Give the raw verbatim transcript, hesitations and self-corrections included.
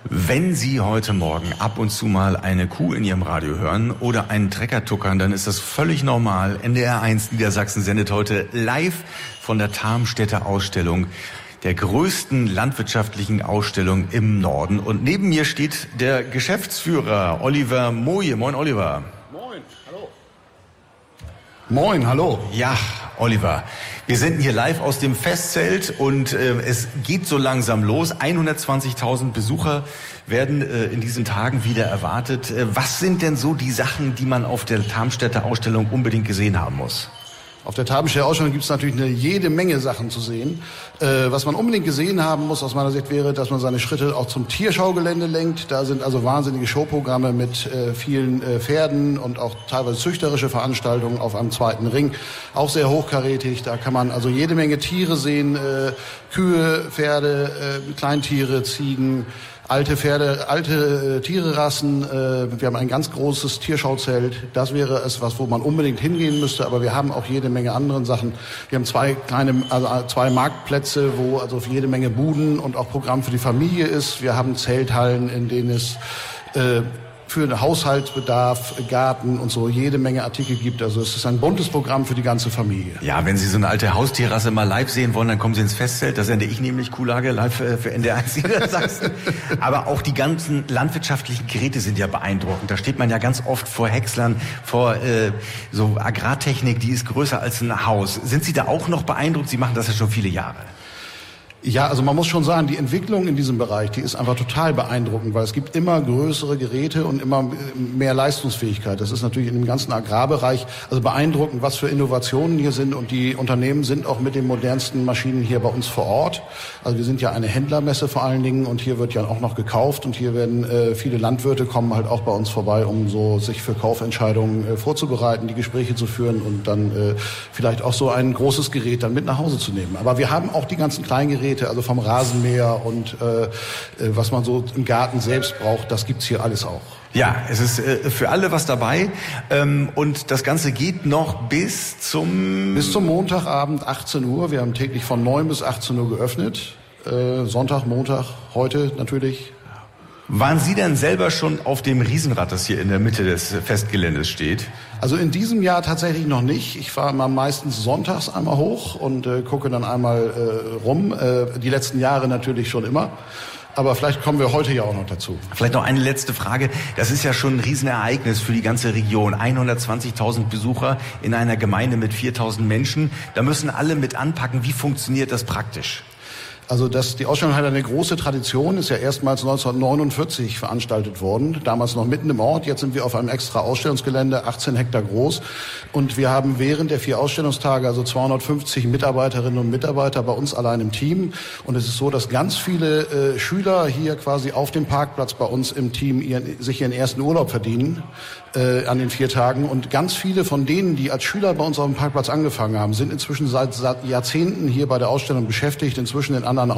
Wenn Sie heute Morgen ab und zu mal eine Kuh in Ihrem Radio hören oder einen Trecker tuckern, dann ist das völlig normal. N D R eins Niedersachsen sendet heute live von der Tarmstädter Ausstellung, der größten landwirtschaftlichen Ausstellung im Norden. Und neben mir steht der Geschäftsführer Oliver Moje. Moin, Oliver. Moin, hallo. Moin, hallo. Ja, Oliver, wir senden hier live aus dem Festzelt und äh, es geht so langsam los. hundertzwanzigtausend Besucher werden äh, in diesen Tagen wieder erwartet. Äh, was sind denn so die Sachen, die man auf der Tarmstädter Ausstellung unbedingt gesehen haben muss? Auf der Tarmstädter Ausstellung gibt es natürlich eine jede Menge Sachen zu sehen. Äh, was man unbedingt gesehen haben muss, aus meiner Sicht, wäre, dass man seine Schritte auch zum Tierschaugelände lenkt. Da sind also wahnsinnige Showprogramme mit äh, vielen äh, Pferden und auch teilweise züchterische Veranstaltungen auf einem zweiten Ring. Auch sehr hochkarätig. Da kann man also jede Menge Tiere sehen. Äh, Kühe, Pferde, äh, Kleintiere, Ziegen, alte Pferde, alte äh, Tiererassen. Äh, wir haben ein ganz großes Tierschauzelt. Das wäre es, was wo man unbedingt hingehen müsste. Aber wir haben auch jede Menge anderen Sachen. Wir haben zwei kleine, also zwei Marktplätze, wo also jede Menge Buden und auch Programm für die Familie ist. Wir haben Zelthallen, in denen es äh, für den Haushaltsbedarf, Garten und so jede Menge Artikel gibt. Also es ist ein buntes Programm für die ganze Familie. Ja, wenn Sie so eine alte Haustierrasse mal live sehen wollen, dann kommen Sie ins Festzelt. Da sende ich nämlich Kuhlage live für N D R eins Niedersachsen. Aber auch die ganzen landwirtschaftlichen Geräte sind ja beeindruckend. Da steht man ja ganz oft vor Häckslern, vor äh, so Agrartechnik, die ist größer als ein Haus. Sind Sie da auch noch beeindruckt? Sie machen das ja schon viele Jahre. Ja, also man muss schon sagen, die Entwicklung in diesem Bereich, die ist einfach total beeindruckend, weil es gibt immer größere Geräte und immer mehr Leistungsfähigkeit. Das ist natürlich in dem ganzen Agrarbereich also beeindruckend, was für Innovationen hier sind, und die Unternehmen sind auch mit den modernsten Maschinen hier bei uns vor Ort. Also wir sind ja eine Händlermesse vor allen Dingen, und hier wird ja auch noch gekauft, und hier werden äh, viele Landwirte kommen halt auch bei uns vorbei, um so sich für Kaufentscheidungen äh, vorzubereiten, die Gespräche zu führen und dann äh, vielleicht auch so ein großes Gerät dann mit nach Hause zu nehmen. Aber wir haben auch die ganzen kleinen Geräte, also vom Rasenmäher und äh, was man so im Garten selbst braucht, das gibt's hier alles auch. Ja, es ist äh, für alle was dabei, ähm, und das Ganze geht noch bis zum... Bis zum Montagabend achtzehn Uhr. Wir haben täglich von neun bis achtzehn Uhr geöffnet. Äh, Sonntag, Montag, heute natürlich. Waren Sie denn selber schon auf dem Riesenrad, das hier in der Mitte des Festgeländes steht? Also in diesem Jahr tatsächlich noch nicht. Ich fahre mal meistens sonntags einmal hoch und äh, gucke dann einmal äh, rum. Äh, die letzten Jahre natürlich schon immer. Aber vielleicht kommen wir heute ja auch noch dazu. Vielleicht noch eine letzte Frage. Das ist ja schon ein Riesenereignis für die ganze Region. hundertzwanzigtausend Besucher in einer Gemeinde mit viertausend Menschen. Da müssen alle mit anpacken. Wie funktioniert das praktisch? Also das, die Ausstellung hat eine große Tradition, ist ja erstmals neunzehnhundertneunundvierzig veranstaltet worden, damals noch mitten im Ort. Jetzt sind wir auf einem extra Ausstellungsgelände, achtzehn Hektar groß, und wir haben während der vier Ausstellungstage also zweihundertfünfzig Mitarbeiterinnen und Mitarbeiter bei uns allein im Team. Und es ist so, dass ganz viele äh, Schüler hier quasi auf dem Parkplatz bei uns im Team ihren, sich ihren ersten Urlaub verdienen äh, an den vier Tagen. Und ganz viele von denen, die als Schüler bei uns auf dem Parkplatz angefangen haben, sind inzwischen seit, seit Jahrzehnten hier bei der Ausstellung beschäftigt, inzwischen in anderen